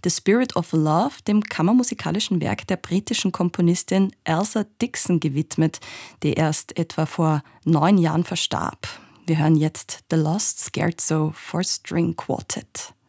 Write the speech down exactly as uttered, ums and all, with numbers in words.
The Spirit of Love, dem kammermusikalischen Werk der britischen Komponistin Elsa Dixon gewidmet, die erst etwa vor neun Jahren verstarb. Wir hören jetzt The Lost Scherzo for String Quartet.